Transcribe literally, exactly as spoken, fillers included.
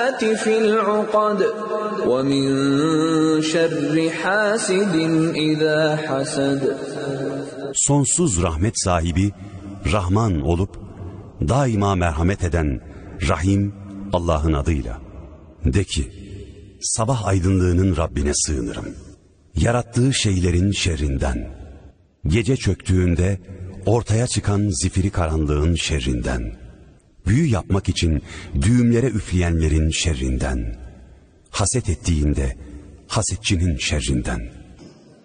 في العقد ومن شر حاسد إذا حسد. Sonsuz rahmet sahibi Rahman olup daima merhamet eden Rahim Allah'ın adıyla. De ki, sabah aydınlığının Rabbine sığınırım. Yarattığı şeylerin şerrinden, gece çöktüğünde ortaya çıkan zifiri karanlığın şerrinden, büyü yapmak için düğümlere üfleyenlerin şerrinden, haset ettiğinde hasetçinin şerrinden.